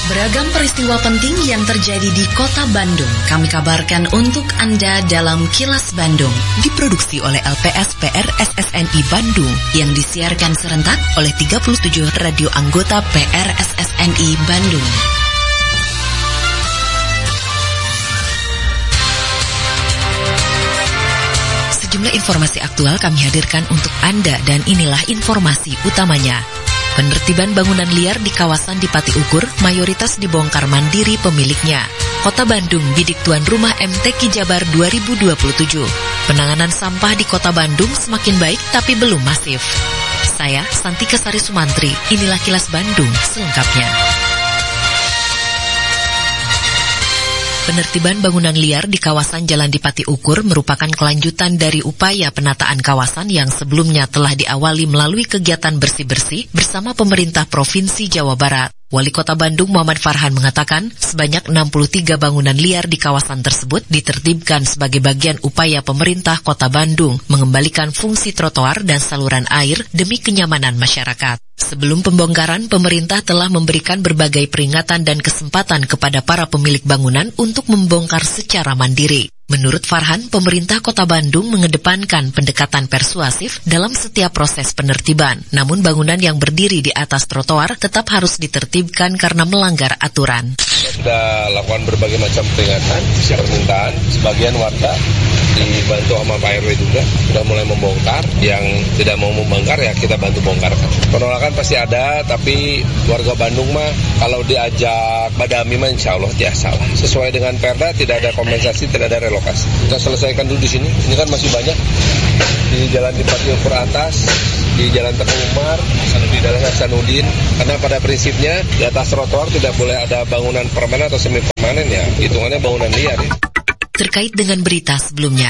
Beragam peristiwa penting yang terjadi di Kota Bandung kami kabarkan untuk Anda dalam Kilas Bandung. Diproduksi oleh LPSPR SSNI Bandung yang disiarkan serentak oleh 37 radio anggota PRSSNI Bandung. Sejumlah informasi aktual kami hadirkan untuk Anda dan inilah informasi utamanya. Penertiban bangunan liar di kawasan Dipati Ukur mayoritas dibongkar mandiri pemiliknya. Kota Bandung bidik tuan rumah MTQ Jabar 2027. Penanganan sampah di Kota Bandung semakin baik tapi belum masif. Saya Santika Sari Sumantri, inilah Kilas Bandung selengkapnya. Penertiban bangunan liar di kawasan Jalan Dipati Ukur merupakan kelanjutan dari upaya penataan kawasan yang sebelumnya telah diawali melalui kegiatan bersih-bersih bersama pemerintah Provinsi Jawa Barat. Wali Kota Bandung Muhammad Farhan mengatakan sebanyak 63 bangunan liar di kawasan tersebut ditertibkan sebagai bagian upaya pemerintah Kota Bandung mengembalikan fungsi trotoar dan saluran air demi kenyamanan masyarakat. Sebelum pembongkaran, pemerintah telah memberikan berbagai peringatan dan kesempatan kepada para pemilik bangunan untuk membongkar secara mandiri. Menurut Farhan, pemerintah Kota Bandung mengedepankan pendekatan persuasif dalam setiap proses penertiban. Namun bangunan yang berdiri di atas trotoar tetap harus ditertibkan karena melanggar aturan. Kita sudah lakukan berbagai macam peringatan, permintaan. Sebagian warga dibantu sama Pak RW juga sudah mulai membongkar. Yang tidak mau membongkar ya kita bantu bongkarkan. Penolakan pasti ada, tapi warga Bandung mah kalau diajak badami mah insya Allah ya salah. Sesuai dengan Perda tidak ada kompensasi, tidak ada relokasi. Kita selesaikan dulu di sini. Ini kan masih banyak di Jalan Dipati Ukur atas, di Jalan Teguh Umar, di Jalan Hasanuddin. Karena pada prinsipnya di atas trotoar tidak boleh ada bangunan permanen atau semi permanen ya. Hitungannya bangunan liar. Ya. Terkait dengan berita sebelumnya,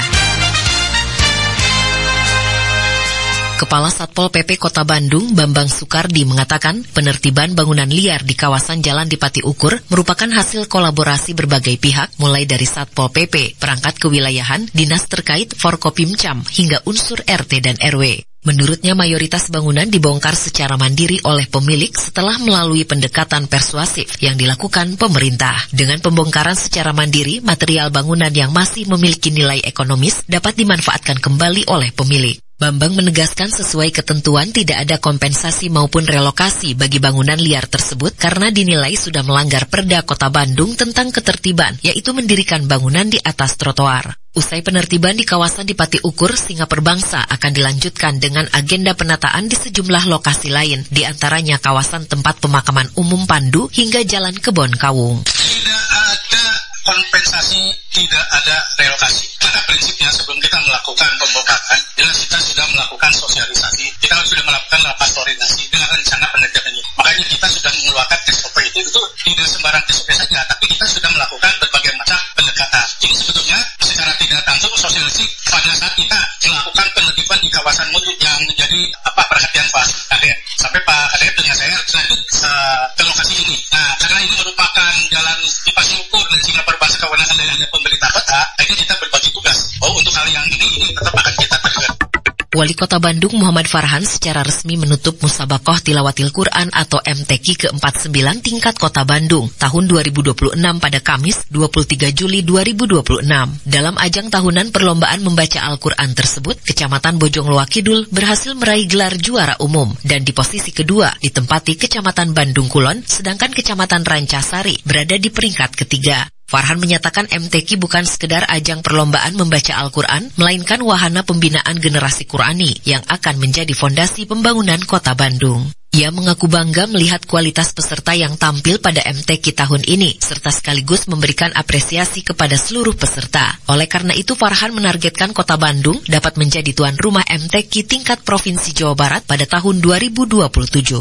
Kepala Satpol PP Kota Bandung, Bambang Sukardi, mengatakan penertiban bangunan liar di kawasan Jalan Dipati Ukur merupakan hasil kolaborasi berbagai pihak, mulai dari Satpol PP, perangkat kewilayahan, dinas terkait, Forkopimcam, hingga unsur RT dan RW. Menurutnya mayoritas bangunan dibongkar secara mandiri oleh pemilik setelah melalui pendekatan persuasif yang dilakukan pemerintah. Dengan pembongkaran secara mandiri, material bangunan yang masih memiliki nilai ekonomis dapat dimanfaatkan kembali oleh pemilik. Bambang menegaskan sesuai ketentuan tidak ada kompensasi maupun relokasi bagi bangunan liar tersebut karena dinilai sudah melanggar Perda Kota Bandung tentang ketertiban, yaitu mendirikan bangunan di atas trotoar. Usai penertiban di kawasan Dipati Ukur, Singa Perbangsa akan dilanjutkan dengan agenda penataan di sejumlah lokasi lain, di antaranya kawasan tempat pemakaman umum Pandu hingga Jalan Kebon Kawung. Tidak ada kompensasi, tidak ada relokasi. Pada prinsipnya sebelum kita melakukan pembongkaran, jelas kita sudah melakukan sosialisasi, kita sudah melakukan rapat koordinasi dengan rencana penertiban ini. Makanya kita sudah mengeluarkan SOP itu tidak sembarang SOP saja, tapi kita sudah melakukan berbagai macam pendekatan. Ini sebetulnya secara tidak langsung sosialisasi pada saat kita melakukan penertiban di kawasan Mutu yang menjadi perhatian Pak Kadep. Sampai Pak Kadep dengan saya lanjut ke lokasi ini. Nah, karena ini merupakan jalan Dipati Ukur dan Singa Perbangsa kewenangan dari pemerintah kota, akhirnya kita berbagi tugas. Untuk hal yang ini tetap akan kita terlibat. Wali Kota Bandung Muhammad Farhan secara resmi menutup Musabakoh Tilawatil Quran atau MTQ ke-49 tingkat Kota Bandung tahun 2026 pada Kamis 23 Juli 2026. Dalam ajang tahunan perlombaan membaca Al-Quran tersebut, Kecamatan Bojongloa Kidul berhasil meraih gelar juara umum dan di posisi kedua ditempati Kecamatan Bandung Kulon, sedangkan Kecamatan Rancasari berada di peringkat ketiga. Farhan menyatakan MTQ bukan sekedar ajang perlombaan membaca Al-Quran, melainkan wahana pembinaan generasi Qurani yang akan menjadi fondasi pembangunan Kota Bandung. Ia mengaku bangga melihat kualitas peserta yang tampil pada MTQ tahun ini, serta sekaligus memberikan apresiasi kepada seluruh peserta. Oleh karena itu, Farhan menargetkan Kota Bandung dapat menjadi tuan rumah MTQ tingkat Provinsi Jawa Barat pada tahun 2027.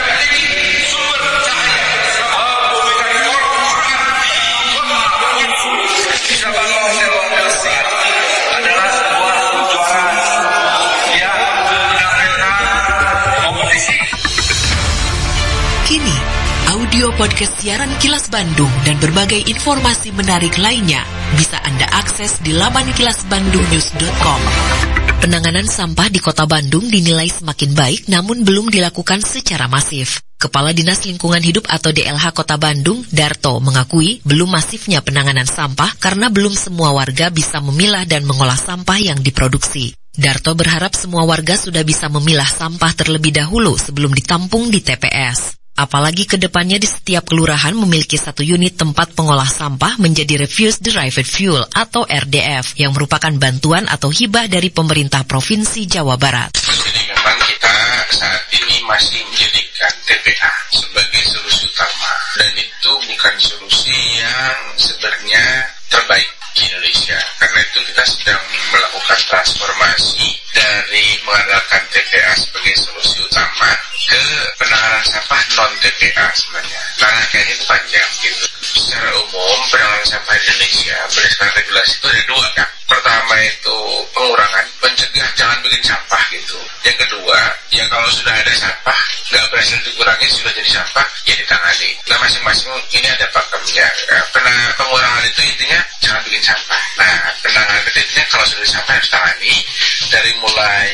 Kini, audio podcast siaran Kilas Bandung dan berbagai informasi menarik lainnya bisa Anda akses di laman kilasbandungnews.com. Penanganan sampah di Kota Bandung dinilai semakin baik namun belum dilakukan secara masif. Kepala Dinas Lingkungan Hidup atau DLH Kota Bandung, Darto, mengakui belum masifnya penanganan sampah karena belum semua warga bisa memilah dan mengolah sampah yang diproduksi. Darto berharap semua warga sudah bisa memilah sampah terlebih dahulu sebelum ditampung di TPS. Apalagi ke depannya di setiap kelurahan memiliki 1 unit tempat pengolah sampah menjadi Refuse Derived Fuel atau RDF yang merupakan bantuan atau hibah dari pemerintah Provinsi Jawa Barat. Jadi memang kita saat ini masih menjadikan TPA sebagai solusi utama dan itu bukan solusi yang sebenarnya terbaik di Indonesia. Karena itu kita sedang melakukan transformasi dari mengandalkan TPA sebagai solusi utama ke penanganan sampah non-TPA sebenarnya. Rangkaiannya itu panjang gitu. Secara umum penanganan sampah di Indonesia berdasarkan regulasi itu ada 2 kan. Pertama itu pengurangan, mencegah jangan bikin sampah gitu. Yang kedua, ya kalau sudah ada sampah nggak berhasil dikurangi sudah jadi sampah ya ditangani. Nah masing-masing ini ada pakemnya. Pengurangan itu intinya jangan bikin sampah. Nah penanganan itu intinya kalau sudah sampah harus tangani dari mulai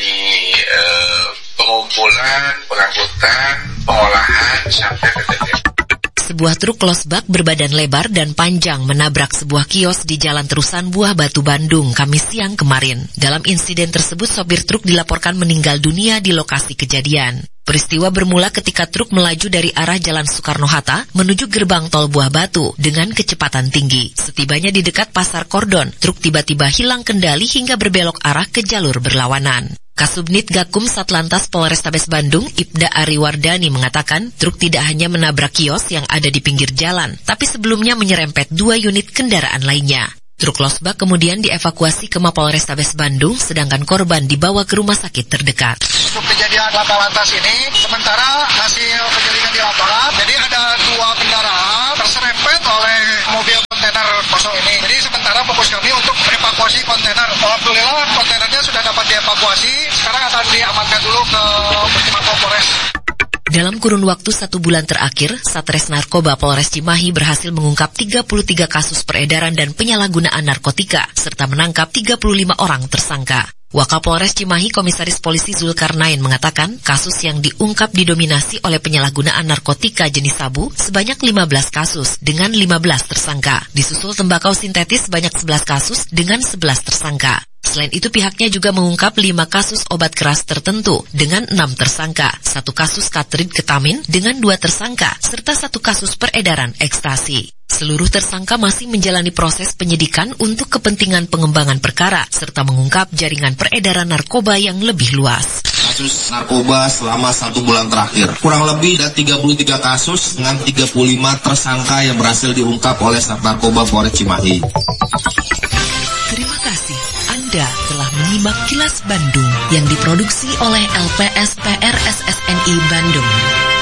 pengumpulan, pengangkutan, pengolahan sampai ke TPA. Sebuah truk losbak berbadan lebar dan panjang menabrak sebuah kios di Jalan Terusan Buah Batu Bandung Kamis siang kemarin. Dalam insiden tersebut sopir truk dilaporkan meninggal dunia di lokasi kejadian. Peristiwa bermula ketika truk melaju dari arah Jalan Soekarno-Hatta menuju gerbang tol Buah Batu dengan kecepatan tinggi. Setibanya di dekat Pasar Kordon, truk tiba-tiba hilang kendali hingga berbelok arah ke jalur berlawanan. Kasubnit Gakum Satlantas Polrestabes Bandung, Ibda Ariwardani mengatakan, truk tidak hanya menabrak kios yang ada di pinggir jalan, tapi sebelumnya menyerempet 2 unit kendaraan lainnya. Truk losbak kemudian dievakuasi ke Mapolrestabes Bandung, sedangkan korban dibawa ke rumah sakit terdekat. Untuk kejadian laka lantas ini, sementara hasil penyelidikan di lapangan, jadi ada 2 kendaraan terserempet oleh mobil kontainer kosong ini. Jadi sementara fokus kami untuk evakuasi kontainer. Alhamdulillah kontainernya sudah dapat dievakuasi, sekarang akan diamankan dulu ke Mapolres. Dalam kurun waktu 1 bulan terakhir, Satres Narkoba Polres Cimahi berhasil mengungkap 33 kasus peredaran dan penyalahgunaan narkotika, serta menangkap 35 orang tersangka. Wakapolres Cimahi Komisaris Polisi Zulkarnain mengatakan, kasus yang diungkap didominasi oleh penyalahgunaan narkotika jenis sabu sebanyak 15 kasus dengan 15 tersangka. Disusul tembakau sintetis sebanyak 11 kasus dengan 11 tersangka. Selain itu pihaknya juga mengungkap 5 kasus obat keras tertentu dengan 6 tersangka, 1 kasus katrid ketamin dengan 2 tersangka, serta 1 kasus peredaran ekstasi. Seluruh tersangka masih menjalani proses penyidikan untuk kepentingan pengembangan perkara, serta mengungkap jaringan peredaran narkoba yang lebih luas. Kasus narkoba selama 1 bulan terakhir, kurang lebih ada 33 kasus dengan 35 tersangka yang berhasil diungkap oleh Sat Narkoba Polres Cimahi. Terima kasih. Anda telah menyimak Kilas Bandung yang diproduksi oleh LPSPR SSNI Bandung.